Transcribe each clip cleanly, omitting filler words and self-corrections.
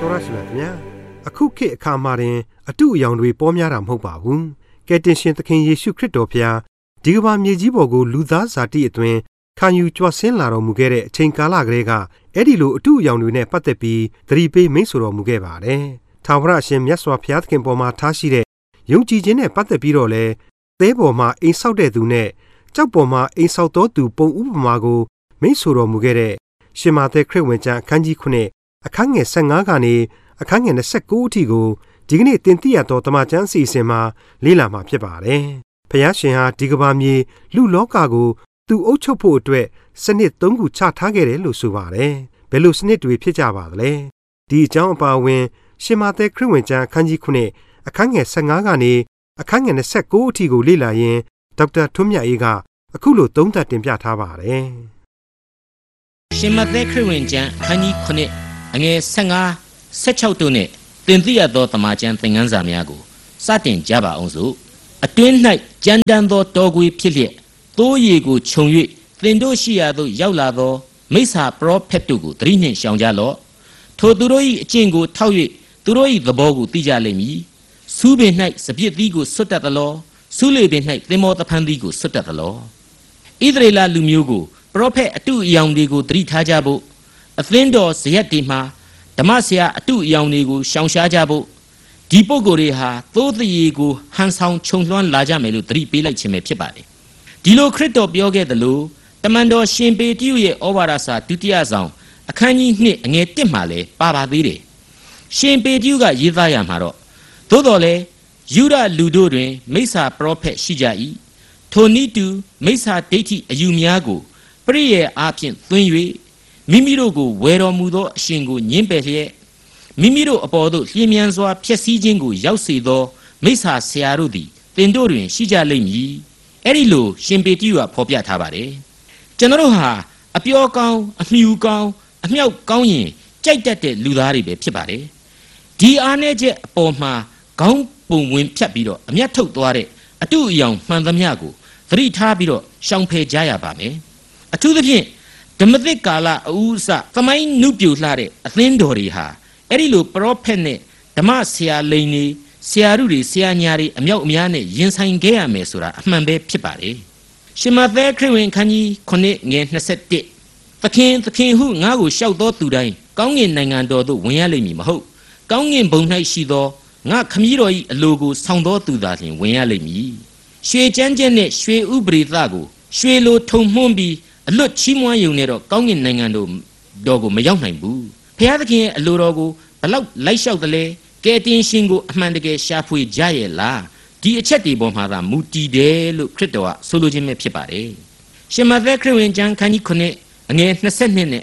တော်ရရှိမြတ်ခင်ဗျာအခုခေတ်အခါမှာတင်အတုအယောင်တွေပေါ်များတာမဟုတ်ပါဘူးကယ်တင်ရှင်သခင်ယေရှုခရစ်တော်ဖျားဒီကမ္ဘာမြေကြီးပေါ်ကိုလူသားဇာတိအသွင်ခံယူကြွဆင်းလာတော်မူခဲ့တဲ့အချိန်ကာလကလေးကအဲ့ဒီလိုအတုအယောင်တွေနဲ့ပတ်သက်ပြီးသတိပေးမိန့်ဆိုတော်မူခဲ့ပါတယ်ထာဝရအရှင်မြတ်စွာဘုရားသခင်ပေါ်မှာထားရှိတဲ့ယုံကြည်ခြင်းနဲ့ပတ်သက်ပြီးတော့လဲသဲပေါ်မှာအိမ်ဆောက်တဲ့သူနဲ့ကြောက်ပေါ်မှာအိမ်ဆောက်တော်သူပုံဥပမာကိုမိန့်ဆိုတော်မူခဲ့တဲ့ရှင်မာသဲခရစ်ဝင်ကျမ်းအခန်းကြီး9အခန်းငယ်15ကနေအခန်းငယ်29အထိကိုဒီကနေ့တင်ပြရတော့တမန်ကျမ်းအစီအစဉ်မှာလေ့လာမှာဖြစ်ပါတယ်။ဘုရားရှင်ဟာဒီကမ္ဘာမြေလူလောကကိုသူအုပ်ချုပ်ဖို့အတွက်စနစ်3ခုချထားခဲ့တယ်လို့ဆိုပါတယ်။ဘယ်လိုစနစ်တွေဖြစ်ကြပါသလဲ။ဒီအကြောင်းအပါအဝင်ရှင်မာသဲခရစ်ဝင်ကျမ်းအခန်းကြီး9အခန်းငယ်15ကနေအခန်းငယ်29အထိကိုလေ့လာရင်ဒေါက်တာထွန်းမြတ်အေးကအခုလိုသုံးသပ်တင်ပြထားပါတယ်။ရှင်မာသဲခရစ်ဝင်ကျမ်းအခန်းကြီး9အငယ်15 16တို့နဲ့တင်ပြရသောတမန်ကျမ်းသင်ခန်းစာများကိုစတင်ကြပါအောင်စို့အတွင်း၌ကြမ်းတမ်းသောတောကွေးဖြစ်လျက်သိုးရီကိုခြုံ၍သင်တို့ရှိရာသို့ရောက်လာသောမိစ္ဆာပရောဖက်တို့ကိုသတိနှင့်ရှောင်ကြလော့ထိုသူတို့၏အကျင့်ကိုထောက်၍သူတို့၏သဘောကိုသိကြလိမ့်မည်စူးပင်၌စပြစ်သီးကိုဆွတ်တတ်သလောစူးလေပင်၌သင်္ဘောသဖန်းသီးကိုဆွတ်တတ်သလောဣသရေလလူမျိုးကိုပရောဖက်အတုအယောင်တွေကိုသတိထားကြဖို့အသင်းတော်ဇယက်တွေမှာဓမ္မဆရာအတုအယောင်တွေကိုရှောင်ရှားကြဖို့ဒီပုဂ္ဂိုလ်တွေဟာသိုးသရေကိုဟန်ဆောင်ခြုံလွှမ်းလာကြမယ်လို့သတိပေးလိုက်ခြင်းပဲဖြစ်ပါတယ်ဒီလိုခရစ်တော်ပြောခဲ့သလိုတမန်တော်ရှင်ပေတရုရဲ့ဩဝါဒစာဒုတိယဆောင်အခန်းကြီး2အငယ်1မှာလည်းပါပါသေးတယ်ရှင်ပေတရုကရေးသားရမှာတော့သို့တော်လည်းယူဒလူတို့တွင်မိစ္ဆာပရောဖက်ရှိကြ၏ထိုနည်းတူမိစ္ဆာဒိဋ္ဌိအယူများကိုပရိယေအားဖြင့်သွင်း၍မိမိတို့ကိုဝယ်တော်မူသောအရှင်ကိုညှင်းပယ်လျက်မိမိတို့အပေါ်သို့လျင်မြန်စွာဖျက်ဆီးခြင်းကိုရောက်စေသောမိစ္ဆာဆရာတို့သည်သင်တို့တွင်ရှိကြလိမ့်မည်အဲ့ဒီလိုရှင်ပေတရုကဖော်ပြထားပါတယ်ကျွန်တော်တို့ဟာအပြောကောင်းအမြူကောင်းအမြောက်ကောင်းရင်ကြိုက်တတ်တဲ့လူသားတွေပဲဖြစ်ပါတယ်ဒီအားနည်းချက်အပေါ်မှာခေါင်းပုံဝင်ဖြတ်ပြီးတော့အမျက်ထုတ်သွားတဲ့အတုအယောင်မှန်သမျှကိုသတိထားပြီးတော့ရှောင်ဖယ်ကြရပါမယ်အထူးသဖြင့်ဓမ္မသစ်ကာလအဦးအစသမိုင်းနုပြိုလှတဲ့အသင်းတော်တွေဟာအဲ့ဒီလိုပရောဖက်နဲ့ဓမ္မဆရာလိန်တွေဆရာတို့တွေဆရာညာတွေအမြောက်အများနဲ့ရင်ဆိုင်ခဲ့ရမယ်ဆိုတာအမှန်ပဲဖြစ်ပါတယ်ရှင်မဿဲခရစ်ဝင်ခန်းကြီး9ငယ်21သခင်ဟုငါ့ကိုလျှောက်သောသူတိုင်းကောင်းငင်နိုင်ငံတော်သို့ဝင်ရလိမ့်မည်မဟုတ်ကောင်းငင်ဘုံ၌ရှိသောငါခမည်းတော်၏အလိုကိုဆောင်သောသူသာလျှင်ဝင်ရလိမ့်မည်ရွှေကျမ်းကျက်နဲ့ရွှေဥပရိသကိုရွှေလိုထုံမှွန်းပြီးအလွတ်ချီးမွမ်းယုံနဲ့တော့ကောင်းကင်နိုင်ငံတော်ကိုမရောက်နိုင်ဘူးဘုရားသခင်ရဲ့အလိုတော်ကိုဘလောက်လိုက်လျှောက်တယ်လဲကယ်တင်ရှင်ကိုအမှန်တကယ်ရှာဖွေကြရဲ့လားဒီအချက်တွေပေါ်မှာသာမူတည်တယ်လို့ခရစ်တော်ကဆိုလိုခြင်းပဲဖြစ်ပါတယ်ရှင်မဿဲခရစ်ဝင်ကျမ်းခန်းကြီး9အငယ်22နဲ့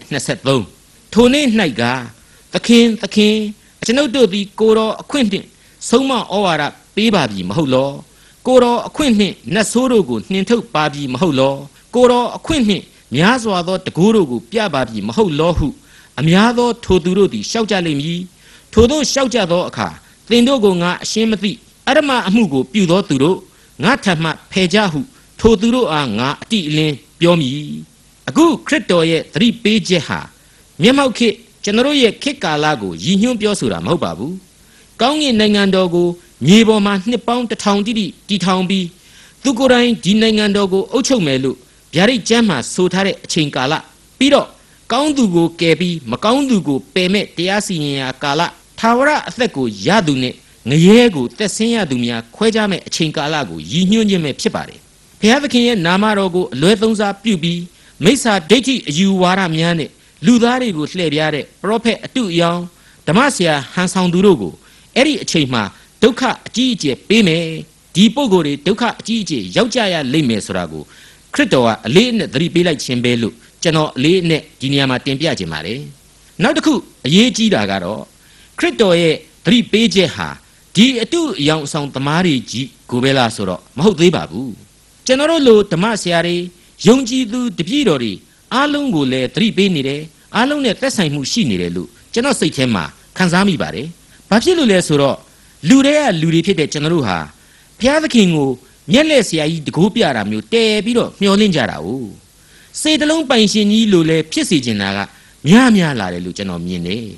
23ထိုနေ့၌ကသခင်ကျွန်ုပ်တို့သည်ကိုတော်အခွင့်နှင့်ဆုံးမဩဝါဒပေးပါပြီမဟုတ်လောကိုတော်အခွင့်နှင့်နတ်ဆိုးတို့ကိုနှင်ထုတ်ပါပြီမဟုတ်လောကိုတော်အခွင့်နှင့်များစွာသောတကူတို့ကိုပြပါပြီမဟုတ်လောဟုအများသောထိုသူတို့သည်ရှောက်ကြလိမ့်မည်ထိုတို့ရှောက်ကြသောအခါသင်တို့ကိုငါအရှင်းမသိအရမအမှုကိုပြုသောသူတို့ငါထံမှဖယ်ကြဟုထိုသူတို့အားငါအတိအလင်းပြောမည်အခုခရစ်တော်ရဲ့သတိပေးချက်ဟာမျက်မှောက်ခေတ်ကျွန်တော်ရဲ့ခေတ်ကာလကိုရည်ညွှန်းပြောဆိုတာမဟုတ်ပါဘူးကောင်းကင်နိုင်ငံတော်ကိုမြေပေါ်မှာနှစ်ပေါင်း1000တိတိတည်ထောင်ပြီးသူကိုယ်တိုင်ဒီနိုင်ငံတော်ကိုအုပ်ချုပ်မယ်လို့ဗျာဒိတ်ကျမ်းမှာဆိုထားတဲ့အချိန်ကာလပြီးတော့ကောင်းသူကိုကယ်ပြီးမကောင်းသူကိုပယ်မဲ့တရားစီရင်ရာကာလထာဝရအသက်ကိုရသူနဲ့ငရဲကိုသက်ဆင်းရသူများခွဲခြားမဲ့အချိန်ကာလကိုရည်ညွှန်းခြင်းပဲဖြစ်ပါတယ်ဘုရားသခင်ရဲ့နာမတော်ကိုအလွဲသုံးစားပြုပြီးမိစ္ဆာဒိဋ္ဌိအယူဝါဒများနဲ့လူသားတွေကိုလှည့်ပြားတဲ့ပရောဖက်အတုအယောင်ဓမ္မဆရာဟန်ဆောင်သူတို့ကိုအဲ့ဒီအချိန်မှာဒုက္ခအကြီးအကျယ်ပေးမယ်ဒီပုဂ္ဂိုလ်တွေဒုက္ခအကြီးအကျယ်ရောက်ကြရလိမ့်မယ်ဆိုတာကိုခရစ်တော်ကအလေးအနက်သတိပေးလိုက်ခြင်းပဲလို့ကျွန်တော်အလေးအနက်ဒီနေရာမှာတင်ပြခြင်းပါတယ်နောက်တစ်ခုအရေးကြီးတာကတော့ခရစ်တော်ရဲ့သတိပေးချက်ဟာဒီအတုအယောင်ဆောင်သမားတွေကြီးကိုပဲလားဆိုတော့မဟုတ်သေးပါဘူးကျွန်တော်တို့လိုဓမ္မဆရာတွေယုံကြည်သူတပည့်တော်တွေအားလုံးကိုလည်းသတိပေးနေတယ်အားလုံးနဲ့သက်ဆိုင်မှုရှိနေတယ်လို့ကျွန်တော်စိတ်ထဲမှာခံစားမိပါတယ်ဘာဖြစ်လို့လဲဆိုတော့လူတွေကလူတွေဖြစ်တဲ့ကျွန်တော်တို့ဟာဘုရားသခင်ကိုမျက်လက်ဆရာကြီးတကိုးပြတာမျိုးတဲပြီးတော့မျောလင့်ကြတာ哦စေတလုံးပိုင်ရှင်ကြီးလိုလဲဖြစ်စေချင်တာကများလာတယ်လို့ကျွန်တော်မြင်တယ်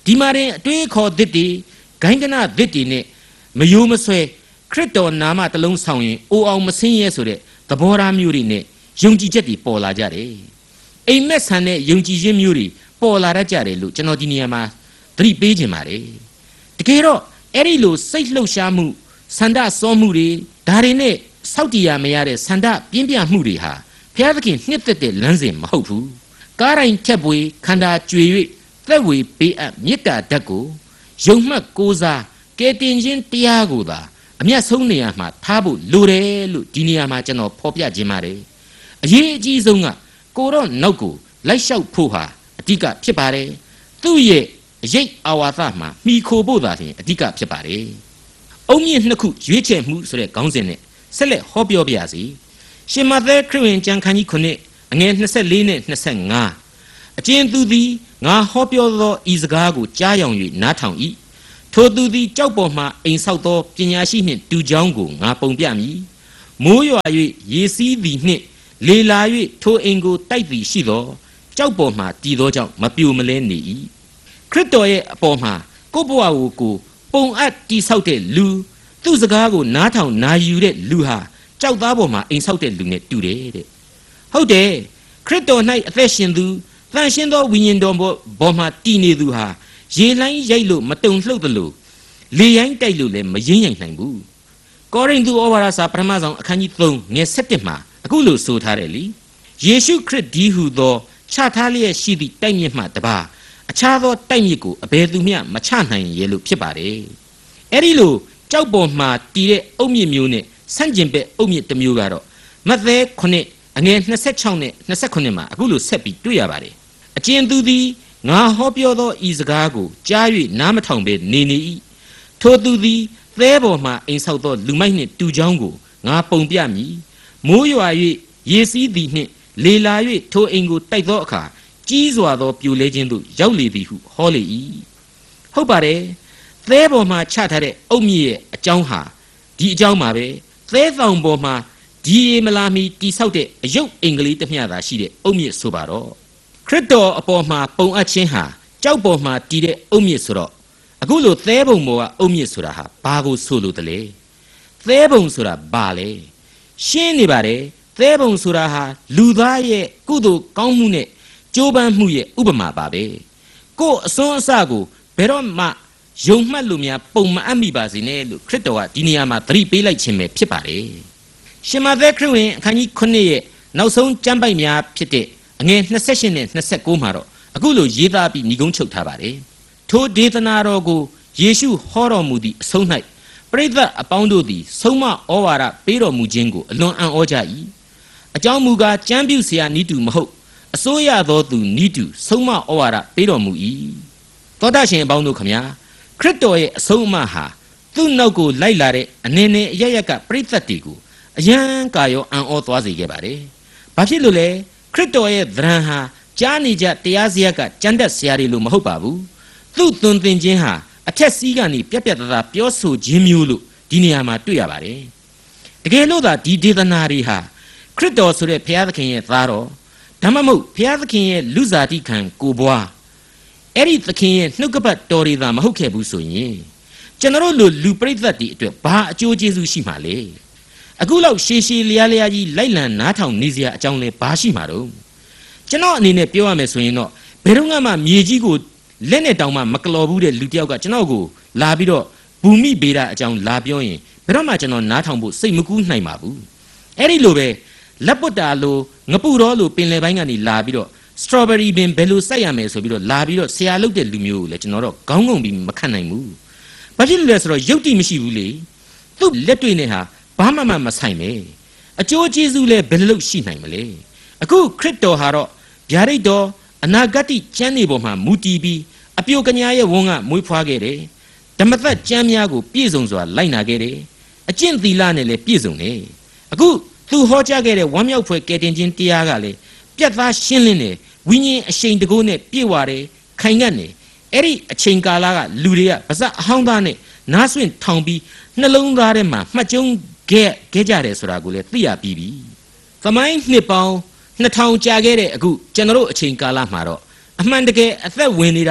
ဒီမှာရင်အတွေးခေါ်သစ်တွေဂိုင်းကနသစ်တွေနဲ့မယိုးမဆွဲခရစ်တော်နာမတစ်လုံးဆောင်ရင်အိုအောင်မဆင်းရဲဆိုတဲ့သဘောထားမျိုးတွေနဲ့ယုံကြည်ချက်တွေပေါ်လာကြတယ်အိမ်မက်ဆန်တဲ့ယုံကြည်ခြင်းမျိုးတွေပေါ်လာတတ်ကြတယ်လို့ကျွန်တော်ဒီနေရာမှာသတိပေးခြင်းပါတယ်တကယ်တော့အဲ့ဒီလိုစိတ်လှုပ်ရှားမှုဆန္ဒစောမှုတွေဒါတွေနဲ့စောင့်တည်ရမရတဲ့ဆန္ဒပြင်းပြမှုတွေဟာဘုရားသခင်နှစ်သက်တဲ့လမ်းစဉ်မဟုတ်ဘူးကားတိုင်းထက်ပွေခန္ဓာကြွေ၍သက်ဝေပေးအပ်မေတ္တာဓာတ်ကိုယုံမှတ်ကိုးစားကယ်တင်ခြင်းတရားကိုသာအမျက်ဆုံးနေရာမှာထားဖို့လိုတယ်လို့ဒီနေရာမှာကျွန်တော်ဖော်ပြခြင်းပါတယ်အရေးအကြီးဆုံးကကိုတော့နောက်ကိုလိုက်လျှောက်ဖို့ဟာအဓိကဖြစ်ပါတယ်သူ့ရဲ့အရေးအာဝါသမှာမိခိုဖို့သာအဓိကဖြစ်ပါတယ်အုံမြင့်နှစ်ခုရွေးချယ်မှုဆိုတဲ့ခေါင်းစဉ်နဲ့ဆက်လက်ဟောပြောပြစီရှင်မသက်ခရစ်ဝင်ကျမ်းခန်းကြီး9အငယ်24နဲ့25အကျဉ်သူသည်ငါဟောပြောသောဤစကားကိုကြားယောင်၍နားထောင်၏ထိုသူသည်ကြောက်ပေါ်မှအိမ်ဆောက်သောပညာရှိနှင့်တူကြောင်းကိုငါပုံပြမည်မိုးရွာ၍ရေစီးသည်နှင့်လေလာ၍ထိုအိမ်ကိုတိုက်သည်ရှိသောကြောက်ပေါ်မှတည်သောကြောင့်မပြိုမလဲနေ၏ခရစ်တော်ရဲ့အပေါ်မှာကိုယ့်ဘဝကိုပုံအပ်တိဆောက်တဲ့လူသူ့စကားကိုနားထောင်နာယူတဲ့လူဟာကြောက်သားပေါ်မှာအိမ်ဆောက်တဲ့လူနဲ့တူတယ်တဲ့ဟုတ်တယ်ခရစ်တော်၌အသက်ရှင်သူတန်ရှင်းသောဝိညာဉ်တော်ပေါ်မှာတည်နေသူဟာရေလိုင်းရိုက်လို့မတုံလှုပ်သလိုလေရိုင်းတိုက်လို့လည်းမရင်းရိုင်နိုင်ဘူးကောရိန္သုဩဝါဒစာပထမဆုံးအခန်းကြီး3ငယ်7မှာအခုလိုဆိုထားတယ်လीယေရှုခရစ်ဒီဟုသောချထားလျက်ရှိသည့်တိုက်မြစ်မှတပါအခြားသောတိုက်မြစ်ကိုအဘယ်သူမျှမချနိုင်ရဲလို့ဖြစ်ပါတယ်အဲ့ဒီလိုကြောက်ပေါ်မှာတည်တဲ့အုတ်မြစ်မျိုးနဲ့ဆန့်ကျင်ဘက်အုတ်မြစ်တစ်မျိုးကတော့မဿဲ9အငယ်26နဲ့29မှာအခုလိုဆက်ပြီးတွေ့ရပါတယ်အကျဉ်သူသည်ငါဟောပြောသောဤစကားကိုကြား၍နားမထောင်ဘဲနေ၏ထိုသူသည်သဲပေါ်မှအိမ်ဆောက်သောလူမိုက်နှင့်တူချောင်းကိုငါပုံပြမည်မိုးရွာ၍ရေစီးသည်နှင့်လေလာ၍ထိုအိမ်ကိုတိုက်သောအခါကြီးစွာသောပြိုလဲခြင်းသို့ရောက်လေသည်ဟုဟောလေ၏ဟုတ်ပါတယ်သဲပေါ်မှာချထားတဲ့အုတ်မြစ်ရဲ့အကြောင်းဟာဒီအကြောင်းပါပဲသဲဆောင်ပေါ်မှာဒီမလာမီတိဆောက်တဲ့အယုတ်အင်္ဂလိပ်တစ်မျှသာရှိတဲ့အုတ်မြစ်ဆိုပါတော့ခရစ်တော်အပေါ်မှာပုံအပ်ခြင်းဟာကြောက်ပေါ်မှာတည်တဲ့အုတ်မြစ်ဆိုတော့အခုလိုသဲပုံပေါ်ကအုတ်မြစ်ဆိုတာဟာဘာကိုဆိုလို့တလဲသဲပုံဆိုတာဘာလဲရှင်းနေပါတယ်သဲပုံဆိုတာဟာလူသားရဲ့ကုသိုလ်ကောင်းမှုနဲ့ကြိုးပမ်းမှုရဲ့ဥပမာပါပဲကိုယ်အစွန်းအစကိုဘယ်တော့မှယုံမှတ်လို့များပုံမအပ်မိပါစေနဲ့လို့ခရစ်တော်ကဒီနေရာမှာသတိပေးလိုက်ခြင်းပဲဖြစ်ပါတယ်ရှင်မသက်ခရစ်ဝင်အခန်းကြီး9ရဲ့နောက်ဆုံးကျမ်းပိုက်များဖြစ်တဲ့အငယ်28နဲ့29မှာတော့အခုလိုရေးသားပြီးညီကုန်းချုပ်ထားပါတယ်ထိုဒေသနာတော်ကိုယေရှုဟောတော်မူသည့်အဆုံး၌ပရိသတ်အပေါင်းတို့သည်ဆုံးမဩဝါဒပေးတော်မူခြင်းကိုအလွန်အံ့ဩကြ၏အကြောင်းမူကားကျမ်းပြုဆရာနီးတူမဟုတ်အစိုးရသောသူနီးတူဆုံးမဩဝါဒပေးတော်မူ၏သောတာရှင်အပေါင်းတို့ခမညာခရစ်တော်ရဲ့အဆုံးအမဟာသူ့နောက်ကိုလိုက်လာတဲ့အနေနဲ့အရရက်ကပရိသတ်တွေကိုအယံကာရောအံ့ဩသွားစေခဲ့ပါတယ်ဘာဖြစ်လို့လဲခရစ်တော်ရဲ့သဏ္ဍာန်ဟာကြားနေကြတရားစရာကကြမ်းတတ်ဆရာတွေလို့မဟုတ်ပါဘူးသူ့သွန်သင်ခြင်းဟာအထက်စီးကနေပြက်ပြက်သားသားပြောဆိုခြင်းမျိုးလို့ဒီနေရာမှာတွေ့ရပါတယ်တကယ်လို့သာဒီဒေသနာတွေဟာခရစ်တော်ဆိုတဲ့ဘုရားသခင်ရဲ့သားတော်ဒါမှမဟုတ်ဘုရားသခင်ရဲ့လူစားတိခံကိုဘွားအဲ့ဒီသခင်ရဲ့နှုတ်ကပတ်တော်တွေသာမဟုတ်ခဲ့ဘူးဆိုရင်ကျွန်တော်တို့လူပရိသတ်တွေအတွက်ဘာအကျိုးကျေးဇူးရှိမှာလဲအခုလောက်ရှည်ရှည်လျားလျားကြီးလိုက်လံနားထောင်နေစရာအကြောင်းလဲဘာရှိမှာတော့ကျွန်တော်အနေနဲ့ပြောရမယ်ဆိုရင်တော့ဘယ်တော့မှမြေကြီးကိုလက်နဲ့တောင်မှမကလော်ဘူးတဲ့လူတယောက်ကကျွန်တော်ကိုလာပြီးတော့ဘူမိဗေဒအကြောင်းလာပြောရင်ဘယ်တော့မှကျွန်တော်နားထောင်ဖို့စိတ်မကူးနိုင်ပါဘူးအဲ့ဒီလိုပဲလက်ပွတ်တာလိုငပူတော်လိုပင်လယ်ပိုင်းကနေလာပြီးတော့စထရောဘယ်ရီပင်ဘယ်လိုစိုက်ရမယ်ဆိုပြီးတော့လာပြီးတော့ဆရာလုပ်တဲ့လူမျိုးကိုလည်းကျွန်တော်တော့ခေါင်းငုံပြီးမခံနိုင်ဘူးဘာဖြစ်လို့လဲဆိုတော့ယုတ်တိမရှိဘူးလေသူ့လက်တွေ့နဲ့ဟာဘာမှမဆိုင်ပဲအကျိုးကျေးဇူးလည်းဘယ်လိုရှိနိုင်မလဲအခုခရစ်တော်ဟာတော့ဗျာဒိတ်တော်အနာဂတ်ကျမ်းတွေပေါ်မှာမူတည်ပြီးအပြိုကညာရဲ့ဝန်းကမွေးဖွားခဲ့တယ်ဓမ္မသက်ကျမ်းများကိုပြည့်စုံစွာလိုက်နာခဲ့တယ်အကျင့်သီလနဲ့လည်းပြည့်စုံတယ်အခုသူဟောကြားခဲ့တဲ့ဝမ်းမြောက်ဖွယ်ကယ်တင်ခြင်းတရားကလည်းပြတ်သားရှင်းလင်းတယ်ဝိညာဉ်အရှိန်တကိုးနဲ့ပြည့်ဝတယ်ခိုင်ငတ်တယ်အဲ့ဒီအချိန်ကာလကလူတွေကပါဇက်အဟောင်းသားနဲ့နားဆွင့်ထောင်ပြီးနှလုံးသားထဲမှာမှတ်ကျုံခဲ့ကြတယ်ဆိုတာကိုလည်းသိရပြီးပြီသမိုင်းနှစ်ပေါင်း2000ကြာခဲ့တဲ့အခုကျွန်တော်တို့အချိန်ကာလမှာတော့အမှန်တကယ်အသက်ဝင်နေတာ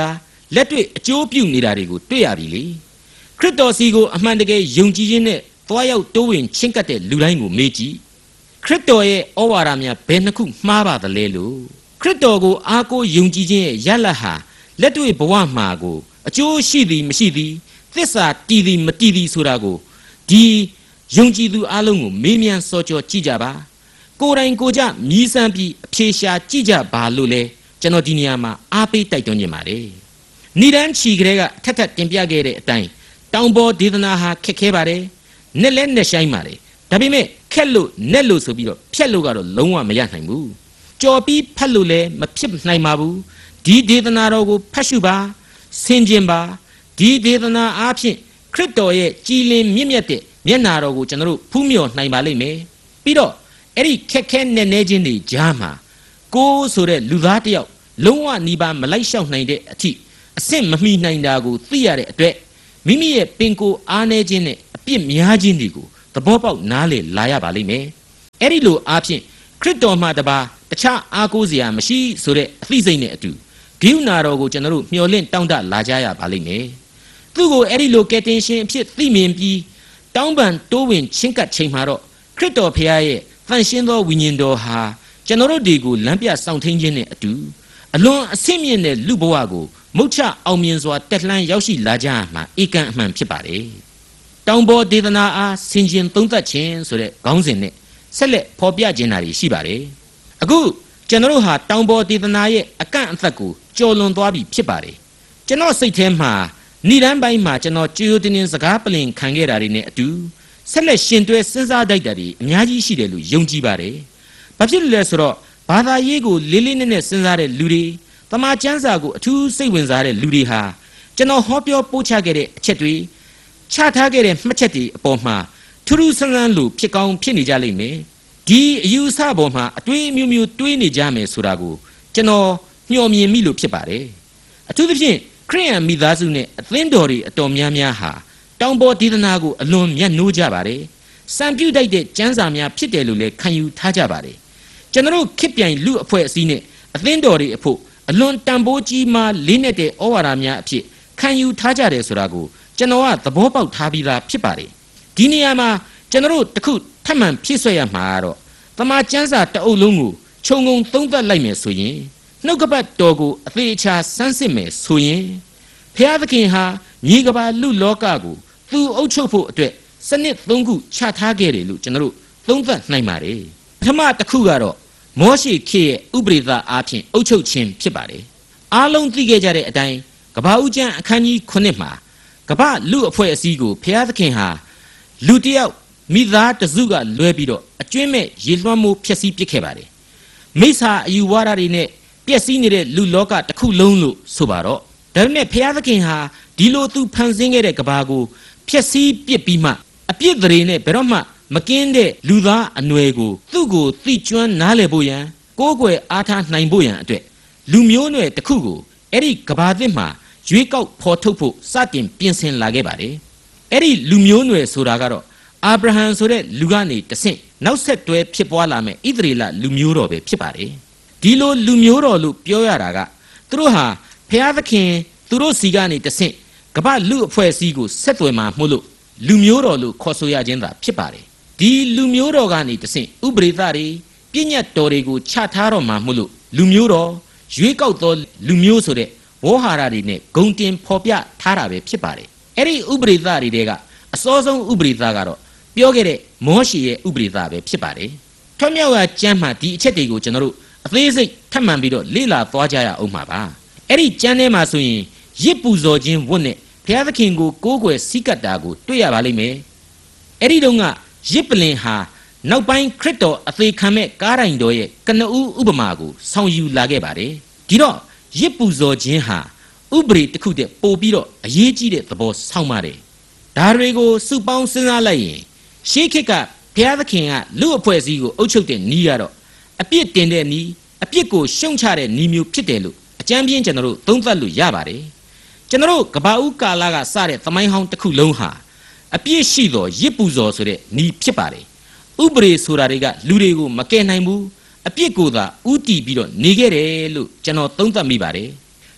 လက်တွေ့အကျိုးပြုနေတာတွေကိုတွေ့ရပြီလေခရစ်တော်စီကိုအမှန်တကယ်ယုံကြည်ခြင်းနဲ့သွားရောက်တိုးဝင်ချင့်ကပ်တဲ့လူတိုင်းကိုမေးကြည့်ခရစ်တော်ရဲ့ဩဝါဒများဘယ်နှခုမှားပါသလဲလို့ခရစ်တော်ကိုအားကိုးယုံကြည်ခြင်းရဲ့ရလဒ်ဟာလက်တွေ့ဘဝမှာကိုအကျိုးရှိသည်မရှိသည်သစ္စာတည်သည်မတည်သည်ဆိုတာကိုဒီယုံကြည်သူအလုံးကိုမေးမြန်းစောကြောကြည့်ကြပါကိုယ်တိုင်ကိုကြမြည်စမ်းပြီးအဖြေရှာကြည့်ကြပါလို့လဲကျွန်တော်ဒီနေရာမှာအားပေးတိုက်တွန်းခြင်းပါတယ်ဏိဒန်းချီကလေးကအထက်ထက်တင်ပြခဲ့တဲ့အတိုင်းတောင်ပေါ်ဒေသနာဟာခက်ခဲပါတယ်နဲ့လဲနဲ့ဆိုင်ပါတယ်ဒါပေမဲ့ခက်လို့နဲ့လို့ဆိုပြီးတော့ဖြက်လို့ကတော့လုံးဝမရနိုင်ဘူးကြော်ပြီးဖတ်လို့လည်းမဖြစ်နိုင်ပါဘူးဒီဒေသနာတော်ကိုဖတ်ရှုပါဆင်ခြင်ပါဒီဒေသနာအားဖြင့်ခရစ်တော်ရဲ့ကြည်လင်မြင့်မြတ်တဲ့မျက်နာတော်ကိုကျွန်တော်တို့ဖူးမြော်နိုင်ပါလိမ့်မယ်ပြီးတော့အဲ့ဒီခက်ခဲနဲ့နေခြင်းတွေကြားမှာကိုးဆိုတဲ့လူသားတယောက်လုံးဝနီးပါးမလိုက်လျှောက်နိုင်တဲ့အထိအဆင့်မမီနိုင်တာကိုသိရတဲ့အတွက်မိမိရဲ့ပင်ကိုယ်အားနေခြင်းနဲ့အပြစ်များခြင်းတွေကိုသဘောပေါက်နားလေလာရပါလိမ့်မယ်အဲ့ဒီလိုအားဖြင့်ခရစ်တော်မှာတပါတခြားအားကိုးစရာမရှိဆိုတဲ့အသိစိတ်နဲ့အတူဂိယူနာတော်ကိုကျွန်တော်တို့မျှော်လင့်တောင်းတလာကြရပါလိမ့်မယ်သူ့ကိုအဲ့ဒီလိုကယ်တင်ရှင်အဖြစ်သိမြင်ပြီးတောင်းပန်တိုးဝင်ချင်းကပ်ချိန်မှာတော့ခရစ်တော်ဖခင်ရဲ့တန်ရှင်းသောဝိညာဉ်တော်ဟာကျွန်တော်တို့တွေကိုလမ်းပြဆောင်ထိန်ခြင်းနဲ့အတူအလွန်အဆင့်မြင့်တဲ့လူဘဝကိုမုတ်ချအောင်မြင်စွာတက်လှမ်းရောက်ရှိလာကြမှာဧကန်အမှန်ဖြစ်ပါတယ်တောင်ပေါ်ဒေသနာအားဆင်ခြင်သုံးသပ်ခြင်းဆိုတဲ့ခေါင်းစဉ်နဲ့ဆက်လက်ဖော်ပြခြင်းဓာတ်ရှိပါတယ်အခုကျွန်တော်တို့ဟာတောင်ပေါ်ဒေသနာရဲ့အကန့်အသတ်ကိုကျော်လွန်သွားပြီဖြစ်ပါတယ်ကျွန်တော်စိတ်ထဲမှာဏိဒန်းပိုင်းမှာကျွန်တော်ကြိုးတင်းတင်းစကားပလင်ခံခဲ့တာတွေနဲ့အတူဆက်လက်ရှင်တွဲစဉ်းစားတိုက်တာတွေအများကြီးရှိတယ်လို့ယုံကြည်ပါတယ်။ဘာဖြစ်လို့လဲဆိုတော့ဘာသာရေးကိုလေးလေးနက်နက်စဉ်းစားတဲ့လူတွေတမန်ကျမ်းစာကိုအထူးစိတ်ဝင်စားတဲ့လူတွေဟာကျွန်တော်ဟောပြောပို့ချခဲ့တဲ့အချက်တွေချထားခဲ့တဲ့မှတ်ချက်တွေအပေါ်မှာထူးထူးဆန်းဆန်းလို့ဖြစ်ကောင်းဖြစ်နေကြလိမ့်မယ်။ဒီအယူအဆပေါ်မှာအတွေးမျိုးမျိုးတွေးနေကြမယ်ဆိုတာကိုကျွန်တော်မျှော်မြင်မိလို့ဖြစ်ပါတယ်။အထူးသဖြင့်ခရစ်ယာန်မိသားစုနဲ့အသင်းတော်တွေအတော်များများဟာတောင်ပေါ်ဒေသနာကိုအလွန်မြတ်နိုးကြပါတယ်။စံပြုတိုက်တဲ့ကျမ်းစာများဖြစ်တယ်လို့လည်းခံယူထားကြပါတယ်။ကျွန်တော်ခေတ်ပြိုင်လူအဖွဲ့အစည်းနဲ့အသင်းတော်တွေအဖို့အလွန်တန်ဖိုးကြီးမှလေးနဲ့တဲ့ဩဝါဒများအဖြစ်ခံယူထားကြတယ်ဆိုတာကိုကျွန်တော်ကသဘောပေါက်ထားပြီးသားဖြစ်ပါတယ်။ဒီနေရာမှာကျွန်တော်တခုထပ်မံဖြည့်ဆွက်ရမှာကတော့တမန်ကျမ်းစာတအုပ်လုံးကိုခြုံငုံသုံးသပ်လိုက်မယ်ဆိုရင်နှုတ်ကပတ်တော်ကိုအသေးချာစမ်းစစ်မယ်ဆိုရင်ဖျားသခင်ဟာမြေကဘာလူလောကကိုသူအုပ်ချုပ်ဖို့အတွက်စနစ်၃ခုချထားခဲ့တယ်လို့ကျွန်တော်တို့သုံးသပ်နိုင်ပါတယ်ပထမတစ်ခုကတော့မောရှေခေတ်ရဲ့ဥပရိသအားဖြင့်အုပ်ချုပ်ခြင်းဖြစ်ပါတယ်အားလုံးသိခဲ့ကြတဲ့အတိုင်းကဘာဦးကျမ်းအခန်းကြီး9မှာကဘာလူအဖွဲ့အစည်းကိုဖျားသခင်ဟာလူတယောက်မိသားတစုကလွဲပြီးတော့အကျွင့်မဲ့ရေလွှမ်းမိုးဖျက်ဆီးပစ်ခဲ့ပါတယ်မိစ္ဆာအယူဝါဒတွေနဲ့ပျက်စီးနေတဲ့လူလောကတစ်ခုလုံးလို့ဆိုပါတော့ဒါပေမဲ့ဘုရားသခင်ဟာဒီလိုသူဖန်ဆင်းခဲ့တဲ့ကဘာကိုဖျက်ဆီးပစ်ပြီးမှအပြစ်တွေနဲ့ဘယ်တော့မှမကင်းတဲ့လူသားအနွယ်ကိုသူ့ကိုသိကျွမ်းနားလည်ဖို့ရန်ကိုးကွယ်အားထားနိုင်ဖို့ရန်အတွက်လူမျိုးနွယ်တစ်ခုကိုအဲ့ဒီကဘာသစ်မှာရွေးကောက်ဖော်ထုတ်ဖို့စတင်ပြင်ဆင်လာခဲ့ပါတယ်အဲ့ဒီလူမျိုးနွယ်ဆိုတာကတော့အာဗြဟံဆိုတဲ့လူကနေတဆင့်နောက်ဆက်တွဲဖြစ်ပွားလာမဲ့ဣသရေလလူမျိုးတော်ပဲဖြစ်ပါတယ်ဒီလိုလူမျိုးတော်လို့ပြောရတာကသူတို့ဟာဘုရားသခင်သူတို့စီကနေတဆင့်ကမ္ဘာလူအဖွဲ့အစည်းကိုဆက်သွယ်မှာမို့လို့လူမျိုးတော်လို့ခေါ်ဆိုရခြင်းသာဖြစ်ပါတယ်ဒီလူမျိုးတော်ကနေတဆင့်ဥပရိသတွေပြည့်ညတ်တော်တွေကိုချထားတော့မှာမို့လို့လူမျိုးတော်ရွေးကောက်သောလူမျိုးဆိုတဲ့ဝေါ်ဟာရတွေနဲ့ဂုံတင်ဖော်ပြထားတာပဲဖြစ်ပါတယ်အဲ့ဒီဥပရိသတွေတဲကအစောဆုံးဥပရိသကတော့ပြောခဲ့တဲ့မောရှေရဲ့ဥပရိသပဲဖြစ်ပါတယ်ထွတ်မြောက်ကကျမ်းမှာဒီအချက်တွေကိုကျွန်တော်တို့အသေးစိတ်ထပ်မံပြီးတော့လေ့လာသွားကြရအောင်ပါအဲ့ဒီကျမ်းထဲမှာဆိုရင်ရစ်ပူဇော်ခြင်းဝတ်နဲ့ဘုရားသခင်ကိုကိုးကွယ်စည်းကပ်တာကိုတွေ့ရပါလိမ့်မယ်အဲ့ဒီတုန်းကရစ်ပလင်ဟာနောက်ပိုင်းခရစ်တော်အသေးခံမဲ့ကားတိုင်တော်ရဲ့ကနဦးဥပမာကိုဆောင်ယူလာခဲ့ပါတယ်ဒီတော့ရစ်ပူဇော်ခြင်းဟာဥပရိတစ်ခုတည်းပို့ပြီးတော့အရေးကြီးတဲ့သဘောဆောင်ပါတယ်ဒါတွေကိုစုပေါင်းစဉ်းစားလိုက်ရင်ရှေးခေတ်ကဘုရားသခင်ကလူအဖွဲ့အစည်းကိုအုပ်ချုပ်တဲ့နည်းကတော့အပြစ်တင်တဲ့နည်းအပြစ်ကိုရှုံချတဲ့နည်းမျိုးဖြစ်တယ်လို့အကြမ်းပြင်းကျွန်တော်တို့သုံးသပ်လို့ရပါတယ်ကျွန်တော်တို့ကဘာဦးကာလကစတဲ့သမိုင်းဟောင်းတစ်ခုလုံးဟာအပြစ်ရှိသောရစ်ပူဇော်ဆိုတဲ့နည်းဖြစ်ပါတယ်ဥပရိဆိုတာတွေကလူတွေကိုမကယ်နိုင်ဘူးအပြစ်ကိုသာဥတီပြီးတော့နေခဲ့တယ်လို့ကျွန်တော်သုံးသပ်မိပါတယ်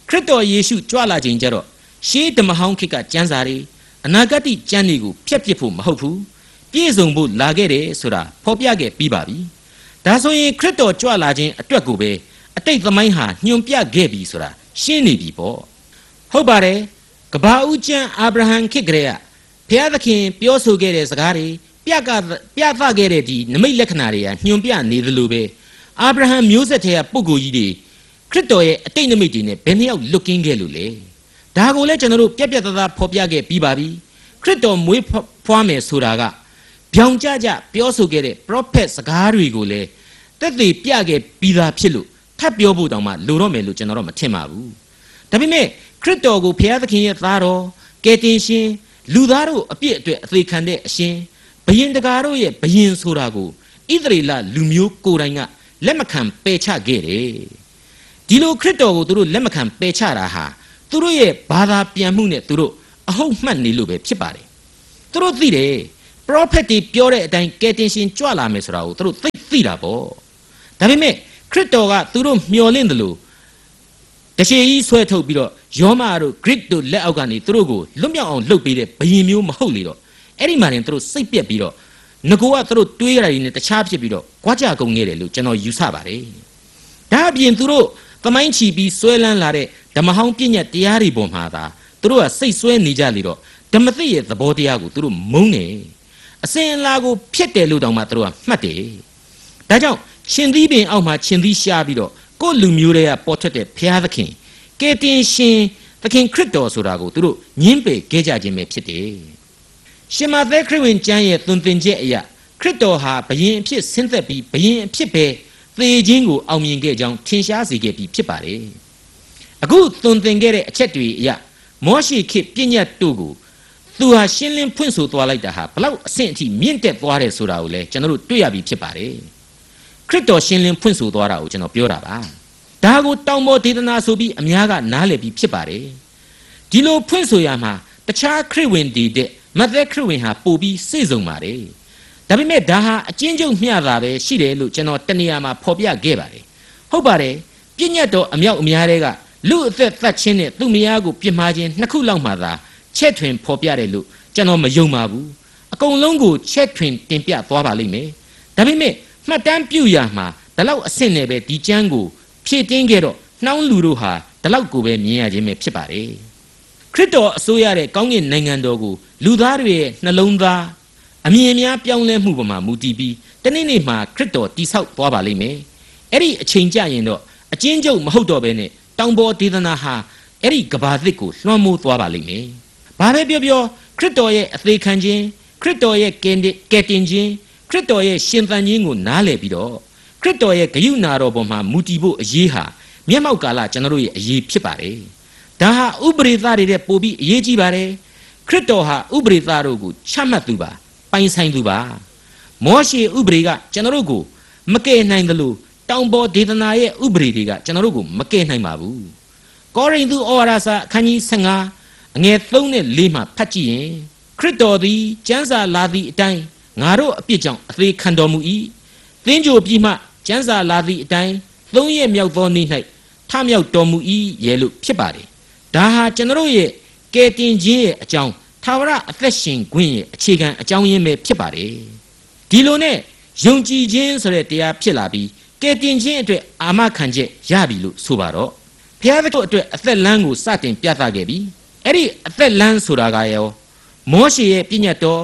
ခရစ်တော်ယေရှုကြွလာခြင်းကြတော့ရှေးဓမ္မဟောင်းခေတ်ကကျမ်းစာတွေအနာဂတ်ကျမ်းတွေကိုဖျက်ပစ်ဖို့မဟုတ်ဘူးပြည့်စုံဖို့လာခဲ့တယ်ဆိုတာဖော်ပြခဲ့ပြီးပါပြီဒါဆိုရင်ခရစ်တော်ကြွလာခြင်းအတွက်ကိုပဲအတိတ်သမိုင်းဟာညွန်ပြခဲ့ပြီဆိုတာရှင်းနေပြီပေါ့ဟုတ်ပါတယ်ကဘာဦးကျမ်းအာဗြဟံခေတ်ကလေးကဘုရားသခင်ပြောဆိုခဲ့တဲ့စကားတွေပြသခဲ့တဲ့ဒီနမိတ်လက္ခဏာတွေကညွန်ပြနေသလိုပဲအာဗြဟံမျိုးဆက်ထဲကပုဂ္ဂိုလ်ကြီးတွေခရစ်တော်ရဲ့အတိတ်နမိတ်တွေနဲ့ဘယ်နှယောက်လွတ်ကင်းခဲ့လို့လဲဒါကိုလည်းကျွန်တော်တို့ပြက်ပြက်သားသားဖော်ပြခဲ့ပြီးပါပြီခရစ်တော်မွေးဖွားမယ်ဆိုတာကပြောင်ကြပြောဆိုခဲ့တဲ့ prophet စကားတွေကိုလည်းသက်သေပြခဲ့ပြီးသားဖြစ်လို့ထပ်ပြောဖို့တောင်မှလိုတော့မယ်လို့ကျွန်တော်တော့မထင်ပါဘူးဒါပေမဲ့ခရစ်တော်ကိုဘုရားသခင်ရဲ့သားတော်ကယ်တင်ရှင်လူသားတို့အပြစ်အတွက်အသေးခံတဲ့အရှင်ဘယင်တကာတို့ရဲ့ဘယင်ဆိုတာကိုဣသရေလလူမျိုးကိုယ်တိုင်ကလက်မခံပယ်ချခဲ့တယ်ဒီလိုခရစ်တော်ကိုသူတို့လက်မခံပယ်ချတာဟာသူတို့ရဲ့ဘာသာပြန်မှုနဲ့သူတို့အဟုတ်မှတ်နေလို့ပဲဖြစ်ပါတယ်သူတို့သိတယ်ပရောဖက်တွေပြောတဲ့အတိုင်းကယ်တင်ရှင်ကြွလာမယ်ဆိုတာကိုသူတို့သိတာပေါ့ဒါပေမဲ့ခရစ်တော်ကသူတို့မျှော်လင့်တယ်လို့တရှေကြီးဆွဲထုတ်ပြီးတော့ယောမတို့ Greek တို့လက်အောက်ကနေသူတို့ကိုလွတ်မြောက်အောင်လုပ်ပေးတဲ့ဘယင်မျိုးမဟုတ်လေတော့အဲ့ဒီမှာတင်သူတို့စိတ်ပြက်ပြီးတော့ငကိုကသူတို့တွေးရတာတွေနဲ့တခြားဖြစ်ပြီးတော့ကြွားကြကုန်ခဲ့တယ်လို့ကျွန်တော်ယူဆပါတယ်ဒါအပြင်သူတို့သမိုင်းချီပြီးဆွဲလန်းလာတဲ့ဓမ္မဟောင်းပြည့်ညတ်တရားတွေပေါ်မှာသာသူတို့ကစိတ်ဆွဲနေကြလေတော့ဓမ္မသစ်ရဲ့သဘောတရားကိုသူတို့မုန်းတယ်အစဉ်အလာကိုဖျက်တယ်လို့တောင်မှသူတို့ကမှတ်တယ်ဒါကြောင့်ရှင်သီးပင်အောက်မှာရှင်သီးရှားပြီးတော့ကိုယ့်လူမျိုးတွေကပေါ်ထွက်တဲ့ဘုရားသခင်ကယ်တင်ရှင်သခင်ခရစ်တော်ဆိုတာကိုသူတို့ညှင်းပယ်ခဲ့ကြခြင်းပဲဖြစ်တယ်ရှင်မသက်ခရစ်ဝင်ကျမ်းရဲ့သွန်သင်ချက်အရာခရစ်တော်ဟာဘယင်အဖြစ်ဆင်းသက်ပြီးဘယင်အဖြစ်ပဲသေခြင်းကိုအောင်မြင်ခဲ့ကြောင်းထင်ရှားစေခဲ့ပြီးဖြစ်ပါတယ်အခုသွန်သင်ခဲ့တဲ့အချက်တွေအရာမောရှိခေတ်ပြည့်ညတ်တို့ကိုသူဟာရှင်းလင်းဖွင့်ဆိုသွားလိုက်တာဟာဘလောက်အဆင့်အထိမြင့်တက်သွားတယ်ဆိုတာကိုလည်းကျွန်တော်တို့တွေ့ရပြီးဖြစ်ပါတယ်ခရစ်တော်ရှင်းလင်းဖွင့်ဆိုသွားတာကိုကျွန်တော်ပြောတာပါဒါကိုတောင်ပေါ်ဒေသနာဆိုပြီးအများကနားလည်ပြီးဖြစ်ပါတယ်ဒီလိုဖွင့်ဆိုရမှာတခြားခရစ်ဝင်တွေတဲ့မသက်ခရစ်ဝင်ဟာပို့ပြီးစိတ်ဆုံပါတယ်ဒါပေမဲ့ဒါဟာအကျဉ်းချုပ်မျှတာပဲရှိတယ်လို့ကျွန်တော်တနေရာမှာဖော်ပြခဲ့ပါတယ်ဟုတ်ပါတယ်ပြည့်ညတ်တော်အမြောက်အများတွေကလူအသက်သတ်ခြင်းနဲ့သူ့မယားကိုပြစ်မှားခြင်းနှစ်ခုလောက်မှသာချက်ထွင်ဖော်ပြတယ်လို့ကျွန်တော်မယုံပါဘူးအကုန်လုံးကိုချက်ထွင်တင်ပြသွားပါလိမ့်မယ်ဒါပေမဲ့မှတ်တမ်းပြုရမှာဒီလောက်အဆင့်နဲ့ပဲဒီကျမ်းကိုဖြည့်တင်းခဲ့တော့နှောင်းလူတို့ဟာဒီလောက်ကိုပဲမြင်ရခြင်းပဲဖြစ်ပါတယ်ခရစ်တော်အစိုးရတဲ့ကောင်းကင်နိုင်ငံတော်ကိုလူသားတွေရဲ့နှလုံးသားအမြင်များပြောင်းလဲမှုပေါ်မှာမူတည်ပြီးတနေ့နေ့မှာခရစ်တော်တည်ဆောက်သွားပါလိမ့်မယ်အဲ့ဒီအချိန်ကျရင်တော့အကျဉ်းချုပ်မဟုတ်တော့ဘဲနဲ့တောင်ပေါ်ဒေသနာဟာအဲ့ဒီကဘာသစ်ကိုလွှမ်းမိုးသွားပါလိမ့်မယ်ဘာပဲပြောပြောခရစ်တော်ရဲ့အသေးခံခြင်းခရစ်တော်ရဲ့ကယ်တင်ခြင်းခရစ်တော်ရဲ့ရှင်သန်ခြင်းကိုနားလည်ပြီးတော့ခရစ်တော်ရဲ့ဂရုဏာတော်ပေါ်မှာမူတည်ဖို့အရေးဟာမျက်မှောက်ကာလကျွန်တော်တို့ရဲ့အရေးဖြစ်ပါတယ်ဒါဟာဥပရိသတွေတဲ့ပို့ပြီးအရေးကြီးပါတယ်ခရစ်တော်ဟာဥပရိသတို့ကိုချမှတ်သူပါပိုင်ဆိုင်သူပါမောရှေဥပရိကကျွန်တော်တို့ကိုမကယ်နိုင်သလိုတောင်ပေါ်ဒေသနာရဲ့ဥပရိတွေကကျွန်တော်တို့ကိုမကယ်နိုင်ပါဘူးကောရိန္သုဩဝါဒစာအခန်းကြီး15အငယ်3နဲ့4မှာဖတ်ကြည့်ရင်ခရစ်တော်သည်ကျမ်းစာလာသည့်အတိုင်းငါတို့အပြစ်ကြောင့်အသေးခံတော်မူ၏သင်္ကြိုပြီးမှကျမ်းစာလာသည့်အတိုင်း3ရက်မြောက်သောနေ့၌ထမြောက်တော်မူ၏ရဲ့လို့ဖြစ်ပါတယ်ဒါဟာကျွန်တော်ရဲ့ကယ်တင်ခြင်းရဲ့အကြောင်းသာဝရအသက်ရှင်ခွင့်ရဲ့အခြေခံအကြောင်းရင်းပဲဖြစ်ပါတယ်ဒီလိုနဲ့ယုံကြည်ခြင်းဆိုတဲ့တရားဖြစ်လာပြီးကယ်တင်ခြင်းအတွက်အာမခံချက်ရပြီလို့ဆိုပါတော့ဘုရားသခင်အတွက်အသက်လမ်းကိုစတင်ပြသခဲ့ပြီအဲ့ဒီအသက်လမ်းဆိုတာကရောမောရှေရဲ့ပြည့်ညတ်တော်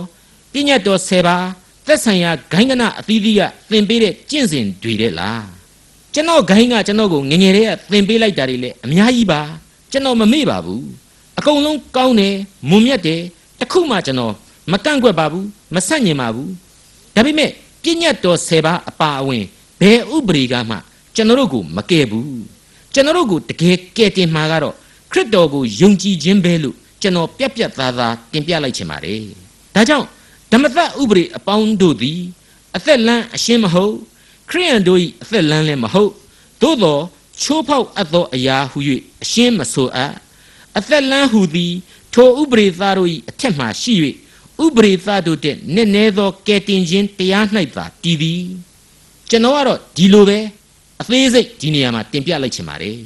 10ပါးသက်ဆိုင်ရာဂိုင်းကနအသီးသီးကသင်ပေးတဲ့ကျင့်စဉ်တွေတဲ့လားကျွန်တော်ဂိုင်းကကျွန်တော်ကိုငငယ်တည်းကသင်ပေးလိုက်တာတွေလည်းအများကြီးပါကျွန်တော်မမေ့ပါဘူးအကုန်လုံးကောင်းတယ်မွန်မြတ်တယ်တခုမှကျွန်တော်မကန့်ကွက်ပါဘူးမဆန့်ကျင်ပါဘူးဒါပေမဲ့ပြည့်ညတ်တော်10ပါးအပါအဝင်ဘယ်ဥပရိကမှကျွန်တော်တို့ကိုမကယ်ဘူးကျွန်တော်တို့ကိုတကယ်ကယ်တင်မှာကတော့ခရစ်တော်ကိုယုံကြည်ခြင်းပဲလို့ကျွန်တော်ပြတ်သားသားတင်ပြလိုက်ချင်ပါတယ်ဒါကြောင့်ဓမ္မသဥပရိအပေါင်းတို့သည်အသက်လမ်းအရှင်းမဟုတ်ခရိယန်တို့၏အသက်လမ်းလည်းမဟုတ်သို့သောချိုးဖောက်အပ်သောအရာဟု၍အရှင်းမဆိုအပ်အသက်လမ်းဟူသည်ထိုဥပရိသတို့၏အထက်မှရှိ၍ဥပရိသတို့တဲ့နည်းနည်းသောကယ်တင်ခြင်းတရား၌သာတည်သည်ကျွန်တော်ကတော့ဒီလိုပဲအသေးစိတ်ဒီနေရာမှာတင်ပြလိုက်ချင်ပါတယ်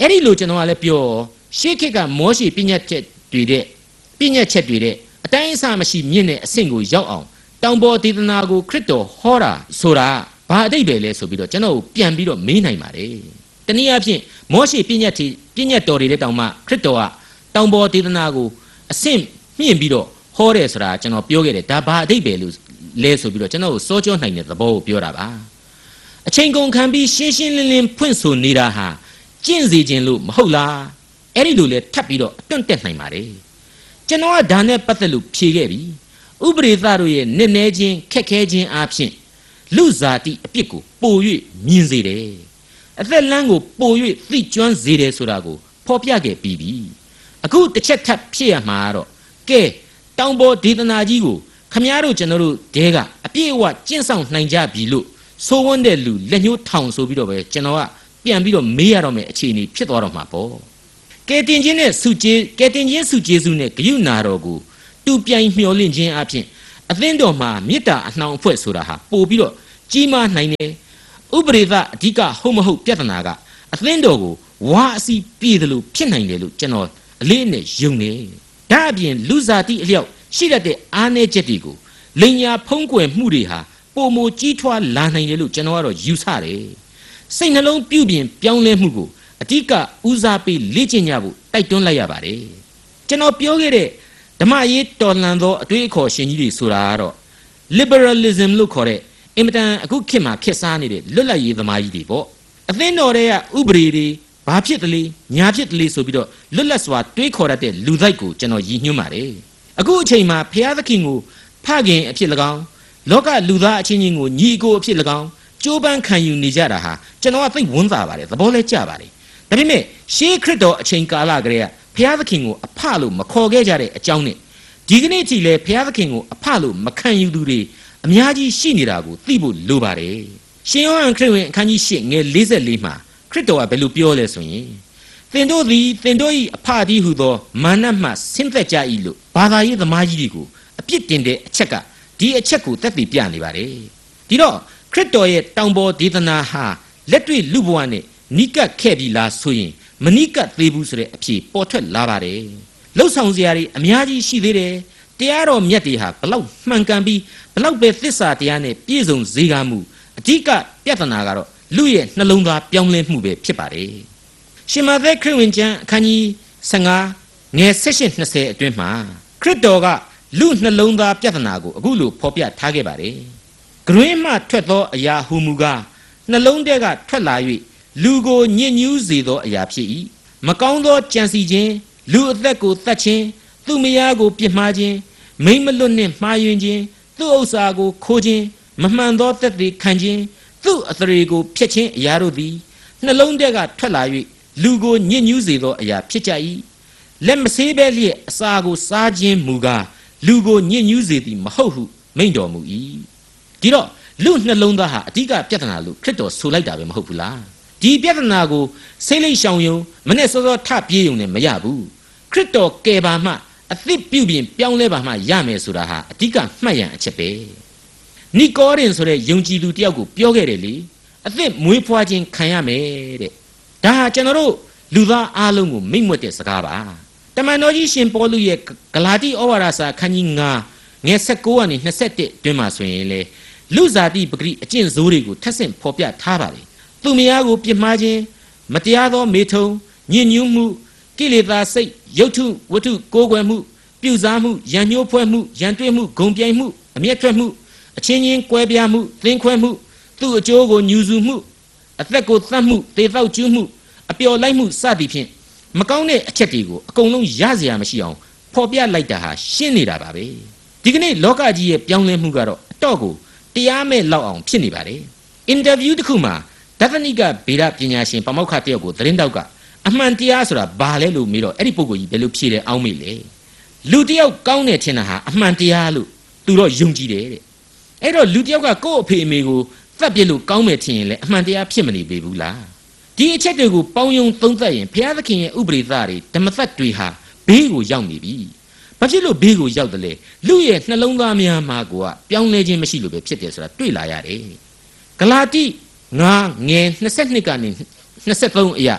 အဲ့ဒီလိုကျွန်တော်ကလည်းပြောရှေးခေတ်ကမောရှေပညာချက်တွေတဲ့အတိုင်းအဆမရှိမြင့်တဲ့အဆင့်ကိုရောက်အောင်တောင်ပေါ်ဒေသနာကိုခရစ်တော်ဟောတာဆိုတာဘာအတိတ်ပဲလဲဆိုပြီးတော့ကျွန်တော်ပြန်ပြီးတော့မေးနိုင်ပါတယ်တနည်းအားဖြင့်မောရှေပညာတော်တွေတဲ့တောင်မှခရစ်တော်ကတောင်ပေါ်ဒေသနာကိုအဆင့်မြင့်ပြီးတော့ဟောတယ်ဆိုတာကျွန်တော်ပြောခဲ့တယ်ဒါဘာအတိတ်ပဲလို့လဲဆိုပြီးတော့ကျွန်တော်ကိုစောကြောနိုင်တဲ့သဘောကိုပြောတာပါအချိန်ကုန်ခံပြီးရှင်းရှင်းလင်းလင်းဖွင့်ဆိုနေတာဟာကျင့်စေခြင်းလို့မဟုတ်လားအဲ့ဒီလိုလဲထပ်ပြီးတော့အတွန့်တက်နိုင်ပါတယ်ကျွန်တော်ကဒါနဲ့ပတ်သက်လို့ဖြေခဲ့ပြီဥပရိသတို့ရဲ့နစ်နဲခြင်းခက်ခဲခြင်းအပြင်လူဇာတိအပြစ်ကိုပို၍မြင်စေတယ်အသက်လမ်းကိုပို၍သိကျွမ်းစေတယ်ဆိုတာကိုဖော်ပြခဲ့ပြီးပြီအခုတစ်ချက်ထပ်ဖြည့်ရမှာတော့ကဲတောင်ပေါ်ဒေသနာကြီးကိုခမည်းတော်ကျွန်တော်တို့တဲကအပြည့်အဝကျင့်ဆောင်နိုင်ကြပြီလို့ဆိုးဝန်းတဲ့လူလက်ညှိုးထောင်ဆိုပြီးတော့ပဲကျွန်တော်ကပြန်ပြီးတော့မေးရတော့မယ်အခြေအနေဖြစ်သွားတော့မှာပေါ့ကဲတင်ချင်းနဲ့စုကျေးဇူးနဲ့ဂရုဏာတော်ကိုတူပြိုင်မျှော်လင့်ခြင်းအပြင်အသင်းတော်မှာမေတ္တာအနှောင်အဖွဲ့ဆိုတာဟာပို့ပြီးတော့ကြီးမားနိုင်တယ်ဥပရိသအဓိကဟုတ်မဟုတ်ပြဿနာကအသင်းတော်ကိုဝါအစီပြေတယ်လို့ဖြစ်နိုင်တယ်လို့ကျွန်တော်အလေးနဲ့ယုံနေဒါအပြင်လူစားတိအလျောက်ရှိတတ်တဲ့အားနည်းချက်တွေကိုလိန်ညာဖုံးကွယ်မှုတွေဟာပုံမကြီးထွားလာနိုင်တယ်လို့ကျွန်တော်ကတော့ယူဆတယ်စိတ်နှလုံးပြုပြင်ပြောင်းလဲမှုကိုအဓိကဦးစားပေးလေ့ကျင့်ကြဖို့တိုက်တွန်းလိုက်ရပါတယ်ကျွန်တော်ပြောခဲ့တဲ့ဓမ္မရေးတော်လှန်သောအတွေ့အခေါ်ရှင်ကြီးတွေဆိုတာကတော့ liberalism လို့ခေါ်တဲ့အင်မတန်အခုခေတ်မှာခေတ်စားနေတဲ့လွတ်လပ်ရေးသမားကြီးတွေပေါ့အသင်းတော်တွေကဥပဒေတွေဘာဖြစ်တလေညာဖြစ်တလေဆိုပြီးတော့လွတ်လပ်စွာတွေးခေါ်တတ်တဲ့လူတိုက်ကိုကျွန်တော်ရည်ညွှန်းပါတယ်အခုအချိန်မှာဘုရားသခင်ကိုဖခင်အဖြစ်၎င်းလောကလူသားအချင်းချင်းကိုညီကိုအဖြစ်၎င်းကြိုးပမ်းခံယူနေကြတာဟာကျွန်တော်ကသိဝန်သာပါတယ်သဘောလဲကျပါတယ်ဒါပေမဲ့ရှေးခရစ်တော်အချိန်ကာလကလေးကဘုရားသခင်ကိုအဖလို့မခေါ်ခဲ့ကြတဲ့အကြောင်းနဲ့ဒီကနေ့ထိလဲဘုရားသခင်ကိုအဖလို့မခံယူသူတွေအများကြီးရှိနေတာကိုသိဖို့လိုပါတယ်ရှင်ယောဟန်ခရစ်ဝင်အခန်းကြီး၈ငယ်44မှာခရစ်တော်ကဘယ်လိုပြောလဲဆိုရင်သင်တို့သည်သင်တို့၏အဖတည်းဟုသောမာနမှဆင်းသက်ကြ၏လို့ဘာသာရေးသမားကြီးတွေကိုအပြစ်တင်တဲ့အချက်ကဒီအချက်ကိုသက်သေပြနေပါတယ်ဒီတော့ခရစ်တော်ရဲ့တောင်ပေါ်ဒေသနာဟာလက်တွေ့လူဘဝနဲ့နိကတ်ခဲ့ပြီလားဆိုရင်မနိကတ်သေးဘူးဆိုတဲ့အဖြေပေါ်ထွက်လာပါတယ်လှုပ်ဆောင်စရာတွေအများကြီးရှိသေးတယ်တရားတော်မြတ်တွေဟာဘလောက်မှန်ကန်ပြီးဘလောက်ပဲသစ္စာတရားနဲ့ပြည့်စုံစေကားမှုအဓိကပြဿနာကတော့လူရဲ့နှလုံးသားပြောင်းလဲမှုပဲဖြစ်ပါတယ်ရှင်မာသဲခရစ်ဝင်ကျမ်းအခန်းကြီး15ငယ်18-20အတွင်းမှာခရစ်တော်ကလူနှလုံးသားပြဿနာကိုအခုလိုဖော်ပြထားခဲ့ပါတယ်ဂရွင်းမှထွက်သောအရာဟူမူကားနှလုံးထဲကထွက်လာ၍လူကိုညစ်ညူးစေသောအရာဖြစ်၏မကောင်းသောကြံစီခြင်းလူအသက်ကိုတတ်ခြင်းသူမယားကိုပြစ်မှားခြင်းမိမ့်မလွတ်နှင့်မှားယွင်းခြင်းသူ့ဥစ္စာကိုခိုးခြင်းမမှန်သောသက်သေခံခြင်းသူ့အသရေကိုဖျက်ခြင်းအရာတို့သည်နှလုံးထဲကထွက်လာ၍လူကိုညစ်ညူးစေသောအရာဖြစ်ကြ၏လက်မဆေးပဲလျက်အစာကိုစားခြင်းမူကားလူကိုညစ်ညူးစေသည်မဟုတ်ဟုမိန့်တော်မူ၏ဒီတော့လူနှလုံးသားဟာအဓိကပြဿနာလို့ခရစ်တော်ဆိုလိုက်တာပဲမဟုတ်ဘူးလားဒီပြဿနာကိုစိတ်လိမ်ရှောင်ယုံမနဲ့စောစောထပြေးယုံနဲ့မရဘူးခရစ်တော်ကယ်ပါမှအသစ်ပြုပြင်ပြောင်းလဲပါမှရမယ်ဆိုတာဟာအဓိကမှတ်ရန်အချက်ပဲနီကောဒင်ဆိုတဲ့ယုံကြည်သူတယောက်ကိုပြောခဲ့တယ်လေအသစ်မွေးဖွားခြင်းခံရမယ်တဲ့ဒါဟာကျွန်တော်တို့လူသားအားလုံးကိုမိန့်မွက်တဲ့စကားပါတမန်တော်ကြီးရှင်ပေါလုရဲ့ဂလာတိဩဝါဒစာအခန်းကြီး9ငယ်19ကနေ21တွင်မှာဆိုရင်လေလူဇာတိပဂရိအကျင့်ဆိုးတွေကိုထပ်ဆင့်ဖော်ပြထားပါလေသူမယားကိုပြစ်မှားခြင်းမတရားသောမေထုံညစ်ညူးမှုကိလေသာစိတ်ရုပ်ထုဝတ္ထုကိုးကွယ်မှုပြုစားမှုရန်ညှိုးဖွဲ့မှုရန်တွေ့မှုဂုံပြိုင်မှုအမျက်ထွက်မှုအချင်းချင်းကွဲပြားမှုသင်ခွဲမှုသူ့အကျိုးကိုညူစုမှုအသက်ကိုသတ်မှုသေသောက်ကျွမှုအပျော်လိုက်မှုစသည်ဖြင့်မကောင်းတဲ့အချက်တွေကိုအကုန်လုံးရစရာမရှိအောင်ဖော်ပြလိုက်တာဟာရှင်းနေတာပါပဲဒီကနေ့လောကကြီးရဲ့ပြောင်းလဲမှုကတော့အတော့ကိုတရားမဲ့လောက်အောင်ဖြစ်နေပါတယ်အင်တာဗျူးတစ်ခုမှာဒသနိကဗေဒပညာရှင်ပမောက္ခတယောက်ကိုသတင်းတောက်ကအမှန်တရားဆိုတာဘာလဲလို့မေးတော့အဲ့ဒီပုဂ္ဂိုလ်ကြီးဘယ်လိုဖြေတယ်အောင်းမေးလေလူတယောက်ကောင်းတယ်ထင်တာဟာအမှန်တရားလို့သူတော့ယုံကြည်တယ်တဲ့အဲ့တော့လူတယောက်ကကိုယ့်အဖေအမေကိုသတ်ပြစ်လို့ကောင်းမယ်ထင်ရင်လည်းအမှန်တရားဖြစ်မနေပေဘူးလားဒီအချက်တွေကိုပေါင်းယုံသုံးသပ်ရင်ဘုရားသခင်ရဲ့ဥပဒေသားတွေဓမ္မသတ်တွေဟာဘေးကိုရောက်နေပြီဘာဖြစ်လို့ဘေးကိုရောက်တယ်လဲလူရဲ့နှလုံးသားများမှာကပြောင်းလဲခြင်းမရှိလို့ပဲဖြစ်တယ်ဆိုတာတွေ့လာရတယ်ဂလာတိ9ငယ်22ကနေ23အရာ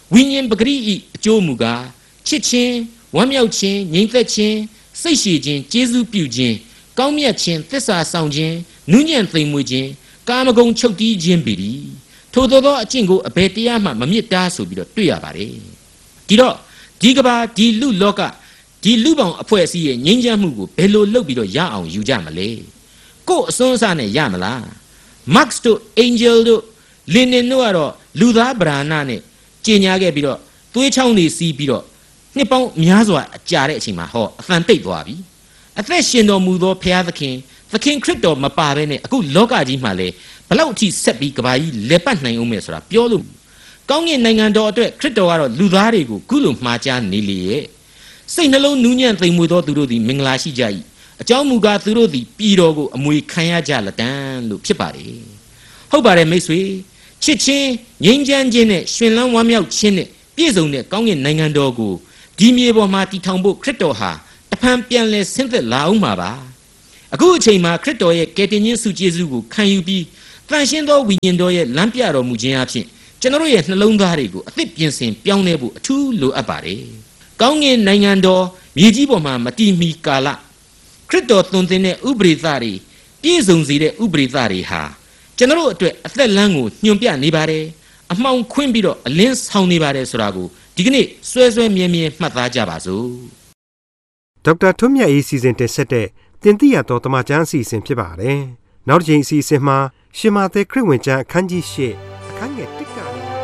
ဝိညာဉ်ပဂရိဤအကျိုးမူကားချစ်ချင်းဝမ်းမြောက်ခြင်းငြိမ်သက်ခြင်းစိတ်ရှည်ခြင်းကျေးဇူးပြုခြင်းကောင်းမြတ်ခြင်းသစ္စာဆောင်ခြင်းနူးညံ့သိမ်မွေ့ခြင်းကာမဂုဏ်ချုပ်တီးခြင်းပေသည်ထိုသောအကျင့်ကိုအဘယ်တရားမှမမြစ်တားဆိုပြီးတော့တွေ့ရပါတယ်ဒီတော့ဒီကဘာဒီလူလောကဒီလူပေါင်းအဖွဲ့အစည်းရဲ့ငြိမ်းချမ်းမှုကိုဘယ်လိုလုပ်ပြီးတော့ရအောင်ယူကြမလဲကို့အစွန်းအစနဲ့ရမလား Marx တို့ Angel တို့ Lenin တို့ကတော့လူသားဗราဏနဲ့ကြေညာခဲ့ပြီးတော့သွေးချောင်းတွေစီးပြီးတော့နှစ်ပေါင်းများစွာအကြာတဲ့အချိန်မှာဟောအသံတိတ်သွားပြီအသက်ရှင်တော်မူသောဘုရားသခင်ခရစ်တော်မပါဘဲနဲ့အခုလောကကြီးမှာလဲဘလောက်အထိဆက်ပြီးကဘာကြီးလက်ပတ်နိုင်အောင်မယ်ဆိုတာပြောလို့ကောင်းကင်နိုင်ငံတော်အတွက်ခရစ်တော်ကတော့လူသားတွေကိုခုလိုမှားကြားနေလေရဲ့စိတ်နှလုံးနူးညံ့သိမ်မွေ့သောသူတို့သည်မင်္ဂလာရှိကြ၏အကြောင်းမူကားသူတို့သည်ပြည်တော်ကိုအမွေခံရကြလတံလို့ဖြစ်ပါတယ်ဟုတ်ပါတယ်မိတ်ဆွေချစ်ချင်းငြိမ်းချမ်းခြင်းနဲ့ရှင်လန်းဝမ်းမြောက်ခြင်းနဲ့ပြည့်စုံတဲ့ကောင်းကင်နိုင်ငံတော်ကိုဒီမြေပေါ်မှာတည်ထောင်ဖို့ခရစ်တော်ဟာတဖန်ပြန်လဲဆင်းသက်လာအောင်မှာပါအခုအချိန်မှာခရစ်တော်ရဲ့ကယ်တင်ခြင်းဆုကျေးဇူးကိုခံယူပြီးတန်ရှင်းသောဝိညာဉ်တော်ရဲ့လမ်းပြတော်မူခြင်းအဖြစ်ကျွန်တော်ရဲ့နှလုံးသားတွေကိုအသစ်ပြင်ဆင်ပြောင်းလဲဖို့အထူးလိုအပ်ပါတယ်ကောင်းကင်နိုင်ငံတော်မြေကြီးပေါ်မှာမတည်မီကာလခရစ်တော်သွန်သင်တဲ့ဥပရိသတွေပြည့်စုံစေတဲ့ဥပရိသတွေဟာကျွန်တော်အတွက်အသက်လမ်းကိုညွှန်ပြနေပါတယ်အမှောင်ခွင်းပြီးတော့အလင်းဆောင်နေပါတယ်ဆိုတာကိုဒီကနေ့စွဲစွဲမြဲမြဲမှတ်သားကြပါစို့ဒေါက်တာထွန်းမြတ်အေးစီစဉ်တင်ဆက်တဲ့တင်ပြတော်တမချန်းအစီအစဉ်ဖြစ်ပါတယ်နောက်တစ်ချိန်အစီအစဉ်မှာရှင်မာသဲခရစ်ဝင်ကျမ်းအခန်းကြီး၈အခန်းငယ်